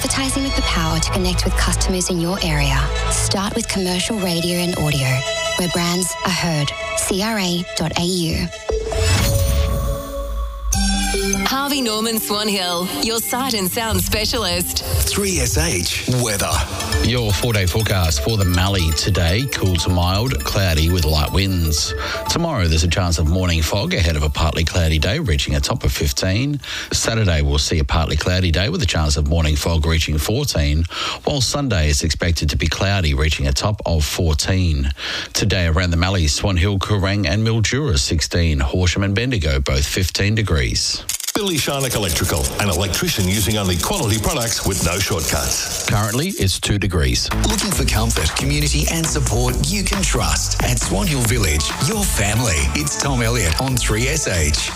Advertising with the power to connect with customers in your area. Start with commercial radio and audio, where brands are heard. CRA.au. Harvey Norman Swan Hill, your sight and sound specialist. 3SH weather. Your 4-day forecast for the Mallee today: cool to mild, cloudy with light winds. Tomorrow there's a chance of morning fog ahead of a partly cloudy day reaching a top of 15. Saturday we'll see a partly cloudy day with a chance of morning fog reaching 14, while Sunday is expected to be cloudy reaching a top of 14. Today around the Mallee, Swan Hill, Coorang and Mildura 16, Horsham and Bendigo both 15 degrees. Billy Sharnock Electrical, an electrician using only quality products with no shortcuts. Currently, it's 2 degrees. Looking for comfort, community and support you can trust. At Swan Hill Village, your family. It's Tom Elliott on 3SH.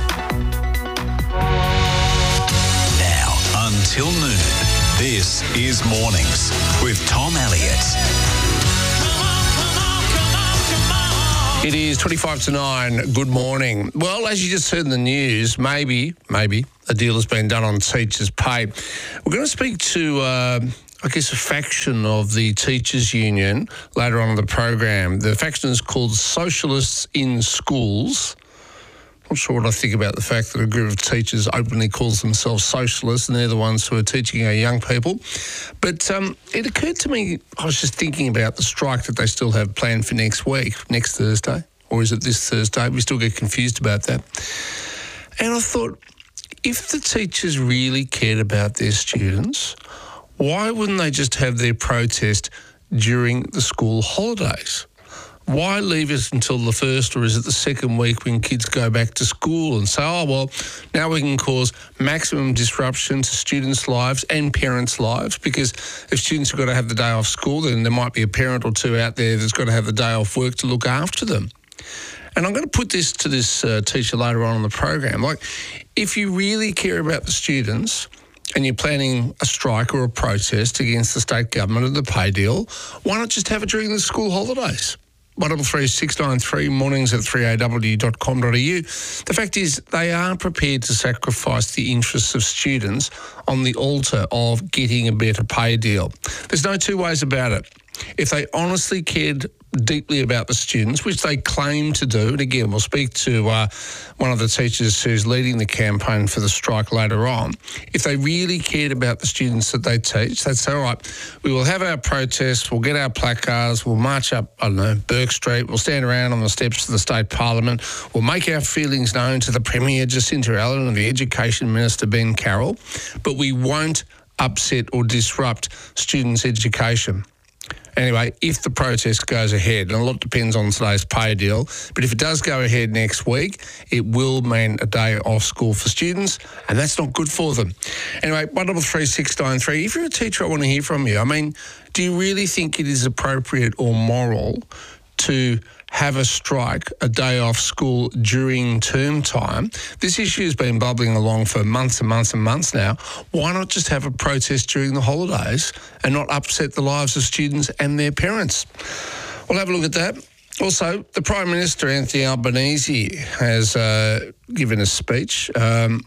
Now, until noon, this is Mornings with Tom Elliott. It is 25 to 9. Good morning. Well, as you just heard in the news, maybe a deal has been done on teachers' pay. We're going to speak to, a faction of the teachers' union later on in the program. The faction is called Socialists in Schools. Not sure what I think about the fact that a group of teachers openly calls themselves socialists and they're the ones who are teaching our young people. But it occurred to me, I was just thinking about the strike that they still have planned for next week, next Thursday, or is it this Thursday? We still get confused about that. And I thought, if the teachers really cared about their students, why wouldn't they just have their protest during the school holidays? Why leave it until the first, or is it the second week when kids go back to school and say, oh, well, now we can cause maximum disruption to students' lives and parents' lives, because if students have got to have the day off school, then there might be a parent or two out there that's got to have the day off work to look after them. And I'm going to put this to this teacher later on in the program. Like, if you really care about the students and you're planning a strike or a protest against the state government and the pay deal, why not just have it during the school holidays? 133693, mornings at 3aw.com.au. The fact is, they are prepared to sacrifice the interests of students on the altar of getting a better pay deal. There's no two ways about it. If they honestly cared deeply about the students, which they claim to do, and again, we'll speak to one of the teachers who's leading the campaign for the strike later on. If they really cared about the students that they teach, they'd say, all right, we will have our protests, we'll get our placards, we'll march up, Burke Street, we'll stand around on the steps of the state parliament, we'll make our feelings known to the Premier Jacinta Allen and the Education Minister Ben Carroll, but we won't upset or disrupt students' education. Anyway, if the protest goes ahead, and a lot depends on today's pay deal, but if it does go ahead next week, it will mean a day off school for students, and that's not good for them. Anyway, 133693, if you're a teacher, I want to hear from you. I mean, do you really think it is appropriate or moral to have a strike, a day off school during term time? This issue has been bubbling along for months and months and months now. Why not just have a protest during the holidays and not upset the lives of students and their parents? We'll have a look at that. Also, the Prime Minister, Anthony Albanese, has given a speech and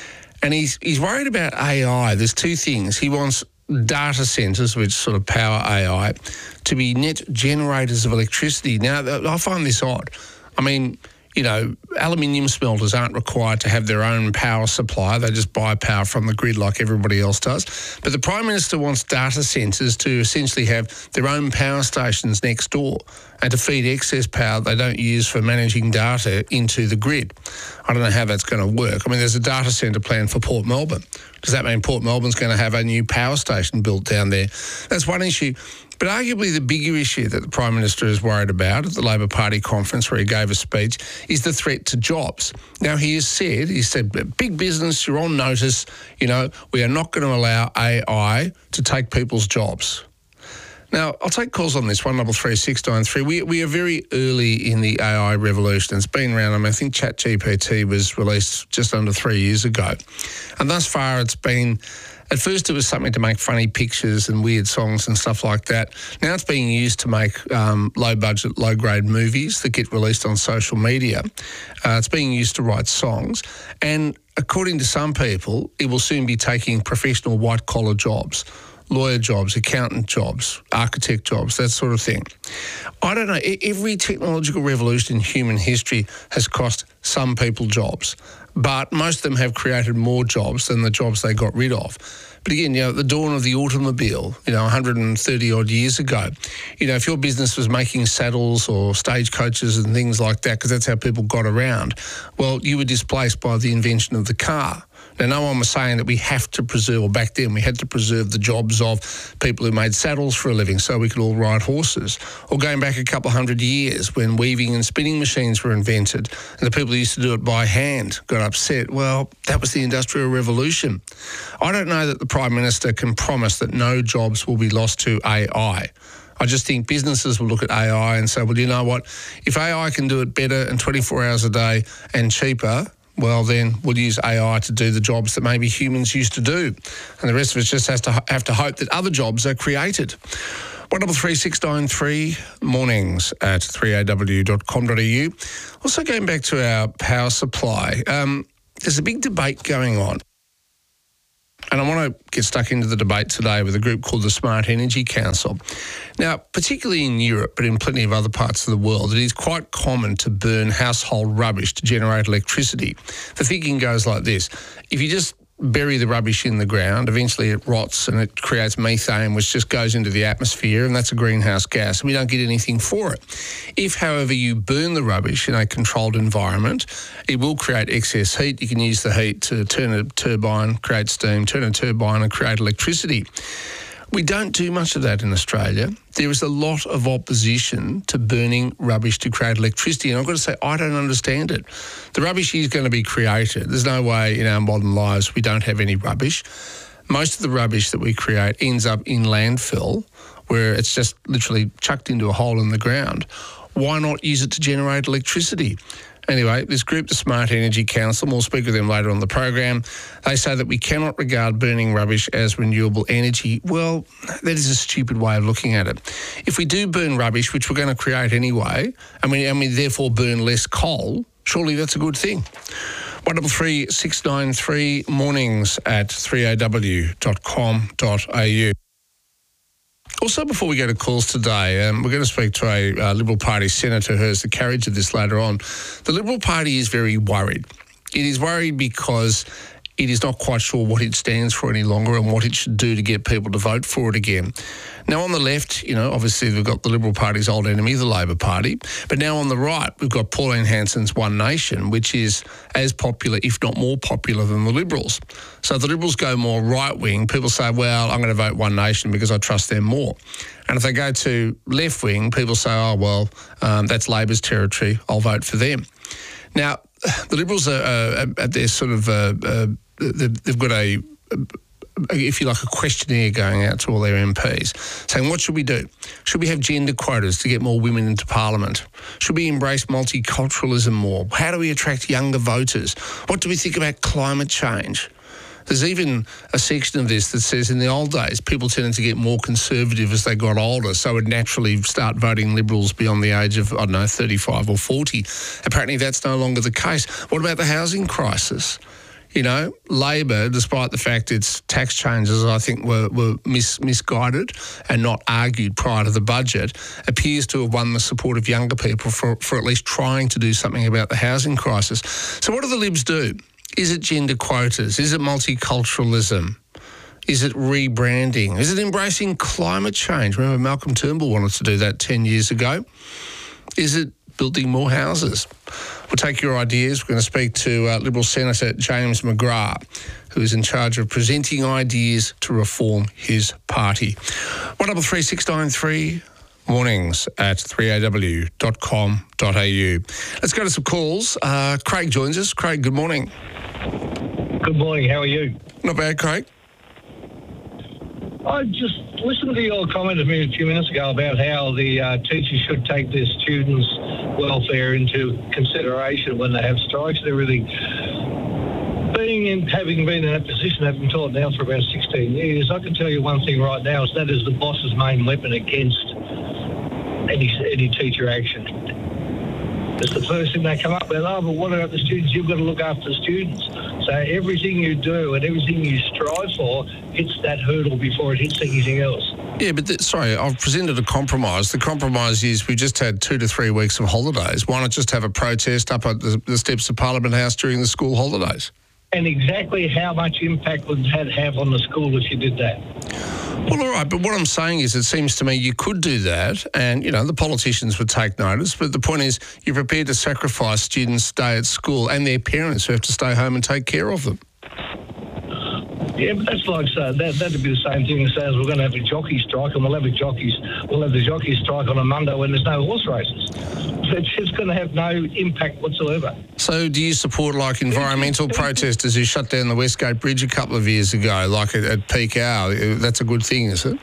he's worried about AI. There's two things. He wants data centres, which sort of power AI, to be net generators of electricity. Now, I find this odd. I mean, aluminium smelters aren't required to have their own power supply. They just buy power from the grid like everybody else does. But the Prime Minister wants data centres to essentially have their own power stations next door and to feed excess power they don't use for managing data into the grid. I don't know how that's going to work. I mean, there's a data centre plan for Port Melbourne. Does that mean Port Melbourne's going to have a new power station built down there? That's one issue. But arguably the bigger issue that the Prime Minister is worried about at the Labor Party conference where he gave a speech is the threat to jobs. Now, he said, big business, you're on notice, we are not going to allow AI to take people's jobs. Now, I'll take calls on this, 133693. We are very early in the AI revolution. It's been around, I think ChatGPT was released just under 3 years ago. And thus far it's been, at first it was something to make funny pictures and weird songs and stuff like that. Now it's being used to make low-budget, low-grade movies that get released on social media. It's being used to write songs. And according to some people, it will soon be taking professional white-collar jobs, lawyer jobs, accountant jobs, architect jobs, that sort of thing. I don't know. Every technological revolution in human history has cost some people jobs, but most of them have created more jobs than the jobs they got rid of. But again, at the dawn of the automobile, 130 odd years ago, if your business was making saddles or stagecoaches and things like that, because that's how people got around, well, you were displaced by the invention of the car. Now, no one was saying that we have to preserve, or back then we had to preserve the jobs of people who made saddles for a living so we could all ride horses. Or going back a couple of hundred years when weaving and spinning machines were invented and the people who used to do it by hand got upset. Well, that was the Industrial Revolution. I don't know that the Prime Minister can promise that no jobs will be lost to AI. I just think businesses will look at AI and say, well, you know what? If AI can do it better and 24 hours a day and cheaper, well, then we'll use AI to do the jobs that maybe humans used to do. And the rest of us just have to hope that other jobs are created. 133693 mornings at 3aw.com.au. Also going back to our power supply, there's a big debate going on. And I want to get stuck into the debate today with a group called the Smart Energy Council. Now, particularly in Europe, but in plenty of other parts of the world, it is quite common to burn household rubbish to generate electricity. The thinking goes like this. If you just bury the rubbish in the ground, eventually it rots and it creates methane, which just goes into the atmosphere, and that's a greenhouse gas, and we don't get anything for it. If, however, you burn the rubbish in a controlled environment, it will create excess heat. You can use the heat to turn a turbine, create steam, turn a turbine and create electricity. We don't do much of that in Australia. There is a lot of opposition to burning rubbish to create electricity, and I've got to say, I don't understand it. The rubbish is going to be created. There's no way in our modern lives we don't have any rubbish. Most of the rubbish that we create ends up in landfill, where it's just literally chucked into a hole in the ground. Why not use it to generate electricity? Anyway, this group, the Smart Energy Council, we'll speak with them later on the program. They say that we cannot regard burning rubbish as renewable energy. Well, that is a stupid way of looking at it. If we do burn rubbish, which we're going to create anyway, and we therefore burn less coal, surely that's a good thing. 133693 mornings at 3aw.com.au. Also, before we go to calls today, we're going to speak to a Liberal Party senator who has the courage of this later on. The Liberal Party is very worried. It is worried because it is not quite sure what it stands for any longer and what it should do to get people to vote for it again. Now, on the left, obviously we've got the Liberal Party's old enemy, the Labor Party. But now on the right, we've got Pauline Hanson's One Nation, which is as popular, if not more popular than the Liberals. So if the Liberals go more right-wing, people say, well, I'm going to vote One Nation because I trust them more. And if they go to left-wing, people say, oh, well, that's Labor's territory, I'll vote for them. Now, the Liberals are at their sort of, they've got if you like, a questionnaire going out to all their MPs saying, what should we do? Should we have gender quotas to get more women into Parliament? Should we embrace multiculturalism more? How do we attract younger voters? What do we think about climate change? There's even a section of this that says in the old days, people tended to get more conservative as they got older, so would naturally start voting Liberals beyond the age of, 35 or 40. Apparently that's no longer the case. What about the housing crisis? Labor, despite the fact its tax changes, I think, were misguided and not argued prior to the budget, appears to have won the support of younger people for at least trying to do something about the housing crisis. So what do the Libs do? Is it gender quotas? Is it multiculturalism? Is it rebranding? Is it embracing climate change? Remember, Malcolm Turnbull wanted to do that 10 years ago. Is it building more houses? We'll take your ideas. We're going to speak to Liberal Senator James McGrath, who is in charge of presenting ideas to reform his party. 133693 mornings at 3aw.com.au. Let's go to some calls. Craig joins us. Craig, good morning. Good morning. How are you? Not bad, Craig. I just listened to your comment a few minutes ago about how the teachers should take their students' welfare into consideration when they have strikes and everything. Having been in that position, having taught now for about 16 years, I can tell you one thing right now, is that is the boss's main weapon against any teacher action. It's the first thing they come up with. Oh, but what about the students? You've got to look after the students. So everything you do and everything you strive for hits that hurdle before it hits anything else. Yeah, but sorry, I've presented a compromise. The compromise is we just had 2 to 3 weeks of holidays. Why not just have a protest up at the steps of Parliament House during the school holidays? And exactly how much impact would that have on the school if you did that? Well, all right, but what I'm saying is it seems to me you could do that and, the politicians would take notice, but the point is you're prepared to sacrifice students' day at school and their parents who have to stay home and take care of them. Yeah, but that's like that'd be the same thing as saying we're going to have a jockey strike, and we'll have the jockey strike on a Monday when there's no horse races. So it's just going to have no impact whatsoever. So do you support environmental protesters who shut down the Westgate Bridge a couple of years ago, at peak hour? That's a good thing, is it?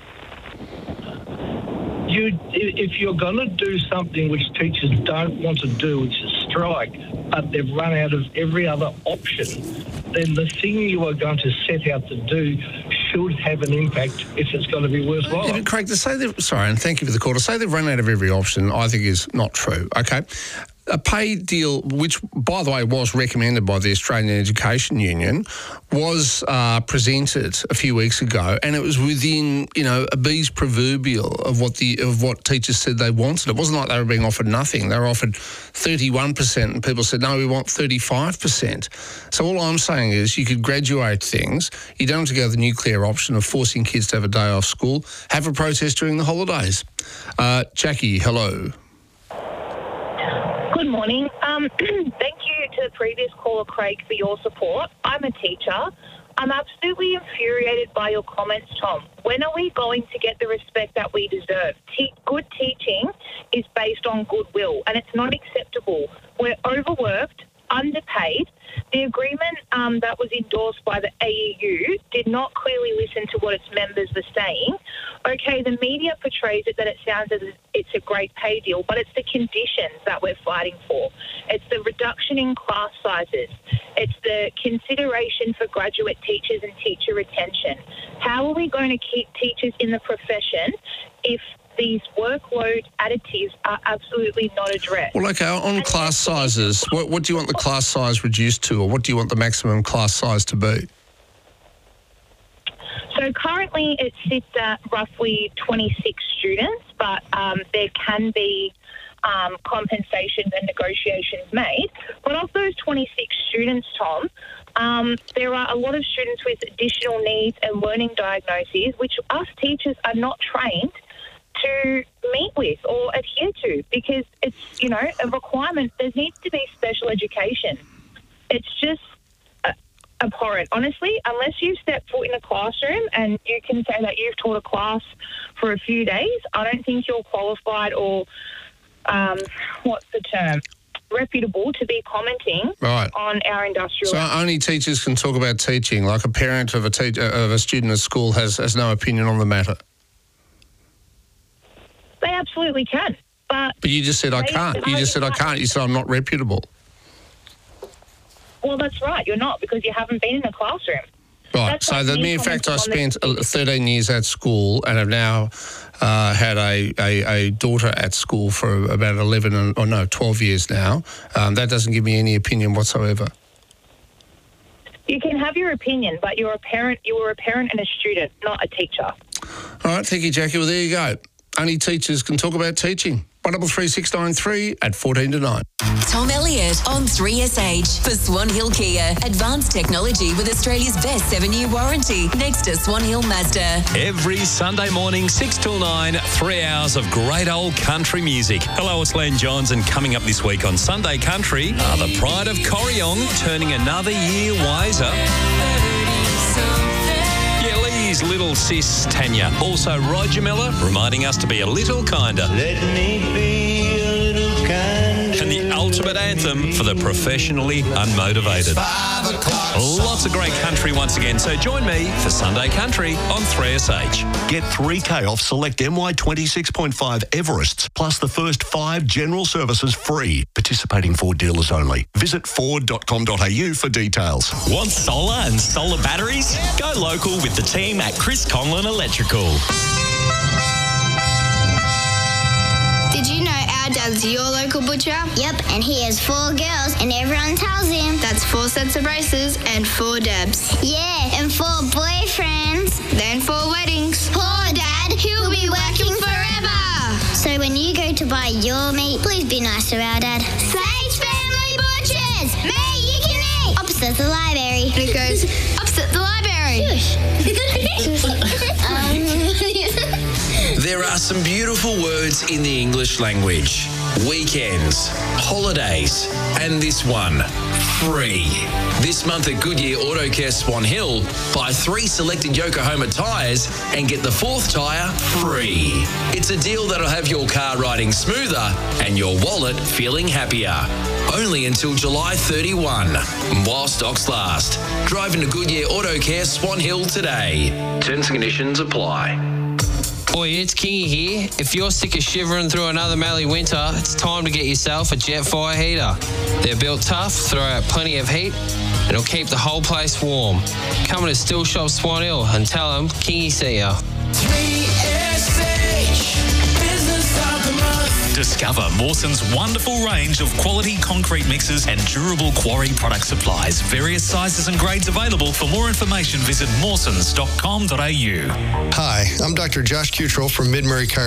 If you're going to do something which teachers don't want to do, which is strike, but they've run out of every other option, then the thing you are going to set out to do should have an impact if it's going to be worthwhile. Yeah, but Craig, and thank you for the call. To say they've run out of every option, I think is not true, okay? A pay deal, which, by the way, was recommended by the Australian Education Union, was presented a few weeks ago, and it was within, a bee's proverbial of what teachers said they wanted. It wasn't like they were being offered nothing. They were offered 31%, and people said, no, we want 35%. So all I'm saying is you could graduate things. You don't have to go the nuclear option of forcing kids to have a day off school. Have a protest during the holidays. Jackie, hello. Good morning. Thank you to the previous caller, Craig, for your support. I'm a teacher. I'm absolutely infuriated by your comments, Tom. When are we going to get the respect that we deserve? Good teaching is based on goodwill, and it's not acceptable. We're overworked, underpaid. The agreement that was endorsed by the AEU did not clearly listen to what its members were saying. Okay, the media portrays it that it sounds as if it's a great pay deal, but it's the conditions that we're fighting for. It's the reduction in class sizes. It's the consideration for graduate teachers and teacher retention. How are we going to keep teachers in the profession if these workload additives are absolutely not addressed? Well, okay, on class sizes, what do you want the class size reduced to, or what do you want the maximum class size to be? So currently it sits at roughly 26 students, but there can be compensations and negotiations made. But of those 26 students, Tom, there are a lot of students with additional needs and learning diagnoses, which us teachers are not trained to meet with or adhere to, because it's, a requirement. There needs to be special education. It's just abhorrent. Honestly, unless you've stepped foot in a classroom and you can say that you've taught a class for a few days, I don't think you're qualified or, what's the term, reputable to be commenting on our industrial... So only teachers can talk about teaching, like a parent of a student at school has no opinion on the matter? They absolutely can. But you just said I can't. You just said I can't. You said I'm not reputable. Well, that's right. You're not, because you haven't been in a classroom. Right. That's so like the mere fact I spent 13 years at school and have now had a daughter at school for about 12 years now, that doesn't give me any opinion whatsoever. You can have your opinion, but you're a parent. You were a parent and a student, not a teacher. All right. Thank you, Jackie. Well, there you go. Only teachers can talk about teaching. 133693 at 14 to 9. Tom Elliott on 3SH for Swan Hill Kia. Advanced technology with Australia's best 7-year warranty. Next to Swan Hill Mazda. Every Sunday morning, 6 till 9, 3 hours of great old country music. Hello, it's Len Johns, and coming up this week on Sunday Country are the Pride of Corryong turning another year wiser. Lee's little sis Tanya. Also Roger Miller reminding us to be a little kinder. Let me be a little kinder. And the ultimate anthem for the professionally unmotivated. 5 o'clock. Lots of great country once again. So join me for Sunday Country on 3SH. Get $3,000 off select MY26.5 Everests, plus the first 5 general services free. Participating Ford dealers only. Visit ford.com.au for details. Want solar and solar batteries? Go local with the team at Chris Conlon Electrical. Did you know our Dad's your local butcher? Yep, and he has 4 girls, and everyone tells him. That's 4 sets of braces and 4 Debs. Yeah, and 4 boyfriends. Then 4 weddings. Poor Dad, he'll be working forever. So when you go to buy your meat, please be nice to our Dad. Sage Family Butchers! Meat you can eat! Opposite the library. And it goes, opposite the library. There are some beautiful words in the English language. Weekends, holidays, and this one, free. This month at Goodyear Auto Care Swan Hill, buy 3 selected Yokohama tyres and get the 4th tyre free. It's a deal that'll have your car riding smoother and your wallet feeling happier. Only until July 31, while stocks last. Drive into Goodyear Auto Care Swan Hill today. Terms and conditions apply. Oi, it's Kingy here. If you're sick of shivering through another Mallee winter, it's time to get yourself a Jetfire heater. They're built tough, throw out plenty of heat, and it'll keep the whole place warm. Come to Still Shop Swan Hill and tell them Kingy see ya. 3SH Business of the Month. Discover Mawson's wonderful range of quality concrete mixes and durable quarry product supplies. Various sizes and grades available. For more information, visit mawsons.com.au. Hi, I'm Dr. Josh Cutrell from Mid-Murray Chiropractic.